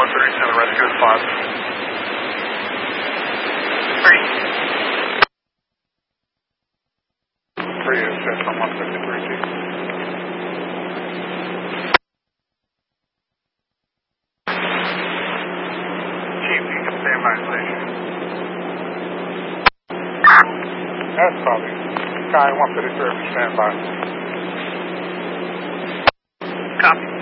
137 rescue response. 3 is set from 153 feet. Chief, you can stand by station. That's probably Sky 153, stand by. Copy.